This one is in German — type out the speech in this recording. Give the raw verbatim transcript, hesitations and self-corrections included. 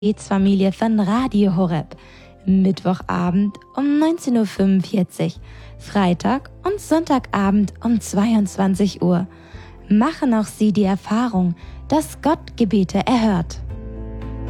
Gebetsfamilie von Radio Horeb. Mittwochabend um neunzehn Uhr fünfundvierzig, Freitag und Sonntagabend um zweiundzwanzig Uhr. Machen auch Sie die Erfahrung, dass Gott Gebete erhört.